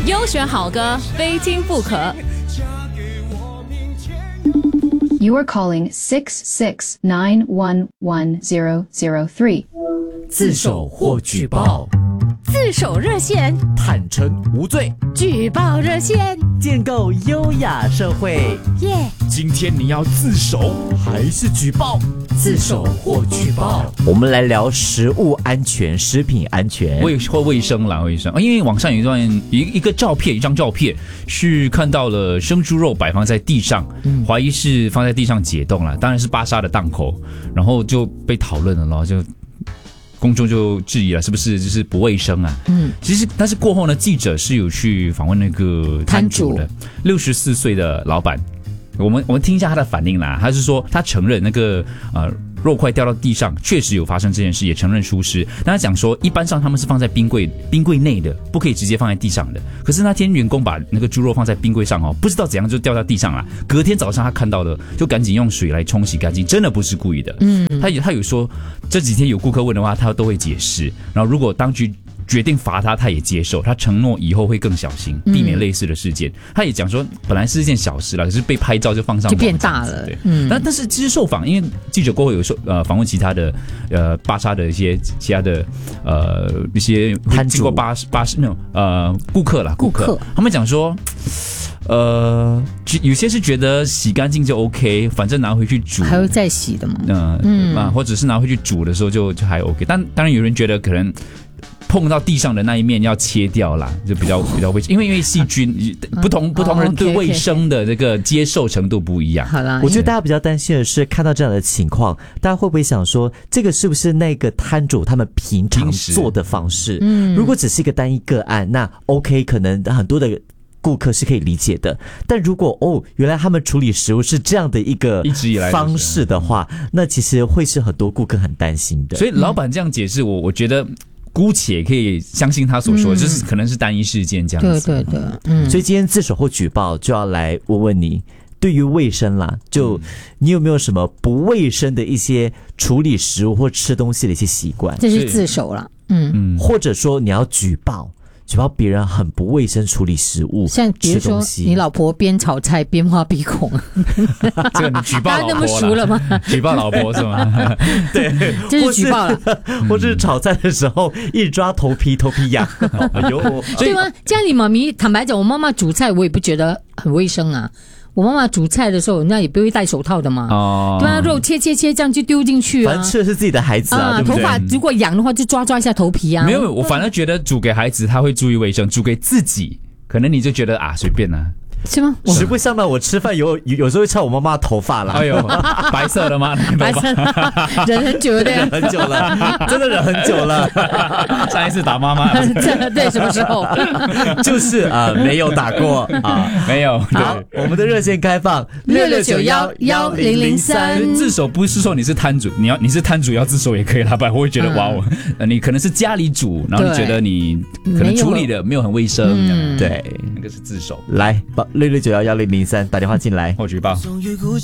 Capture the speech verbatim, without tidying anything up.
优选好歌，非听不可。 You are calling six six nine one one zero zero three. 自首或举报， 自首热线， 坦诚无罪， 举报热线， 建构优雅社会。 耶、yeah ！ 今天你要自首还是举报？自首或举报。我们来聊食物安全、食品安全， 卫或卫生啦，卫生。因为网上有一段一一个照片，一张照片是看到了生猪肉摆放在地上，嗯、怀疑是放在地上解冻了，当然是巴沙的档口，然后就被讨论了咯，就。公众就质疑了，是不是就是不卫生啊？嗯，其实但是过后呢，记者是有去访问那个摊主的，六十四岁的老板，我们我们听一下他的反应啦。他是说他承认那个呃肉块掉到地上，确实有发生这件事，也承认疏失。但他讲说，一般上他们是放在冰柜冰柜内的，不可以直接放在地上的。可是那天员工把那个猪肉放在冰柜上哦，不知道怎样就掉到地上了。隔天早上他看到的，就赶紧用水来冲洗干净，真的不是故意的。嗯，他有他有说这几天有顾客问的话，他都会解释。然后如果当局决定罚他，他也接受，他承诺以后会更小心，避免类似的事件。嗯、他也讲说，本来是一件小事啦，可是被拍照就放上网就变大了。 对，嗯，但但是其实受访，因为记者过后有受呃访问其他的呃巴沙的一些其他的呃一些经过巴巴士那种呃顾客啦，顾客，顾客他们讲说。呃，有些是觉得洗干净就 OK， 反正拿回去煮还会再洗的嘛。 呃、嗯啊，或者是拿回去煮的时候就就还 OK， 但当然有人觉得可能碰到地上的那一面要切掉啦，就比较比较卫生，因为因为细菌不同不同人对卫生的这个接受程度不一样。 好啦， 我觉得大家比较担心的是，看到这样的情况，大家会不会想说，这个是不是那个摊主他们平常做的方式？嗯，如果只是一个单一个案，那 OK， 可能很多的。顾客是可以理解的，但如果哦，原来他们处理食物是这样的一个方式的话，那其实会是很多顾客很担心的。 所以老板这样解释，我我觉得姑且可以相信他所说的，嗯、就是可能是单一事件这样子。 对对对，嗯。 所以今天自首或举报就要来问问你，对于卫生啦，就你有没有什么不卫生的一些处理食物或吃东西的一些习惯？ 这是自首了，嗯嗯，或者说你要举报。举报别人很不卫生处理食物， 像比如说你老婆边炒菜边挖鼻孔， 这个你举报老婆了， 那么熟了吗？ 举报老婆是吗？ 对， 这是举报了。 或是炒菜的时候一抓头皮，头皮痒，哎呦， 对吗？这样你妈咪坦白讲，我妈妈煮菜我也不觉得很卫生啊。我妈妈煮菜的时候，那也不会戴手套的嘛。哦，对啊，肉切切切这样就丢进去啊。 反正吃的是自己的孩子啊，啊对不对？ 头发如果痒的话，就抓抓一下头皮啊。 没有，我反而觉得煮给孩子他会注意卫生，煮给自己可能你就觉得啊随便啊。 是吗？ 实不相瞒，我吃饭有有时候会擦我妈妈的头发啦。 哎呦，白色的吗？ 白色的，忍很久的， 忍很久了，真的忍很久了。 上一次打妈妈， 对，什么时候？ 就是啊、呃，没有打过啊， 没有。 好，我们的热线开放六六九幺幺零零三。 自首不是说你是摊主，你要你是摊主要自首也可以，老板我会觉得、嗯、哇哦，你可能是家里煮，然后你觉得你可能处理的没有很卫生，嗯、对，那个是自首。 来。六六九幺幺零零三打电话进来， 或举报。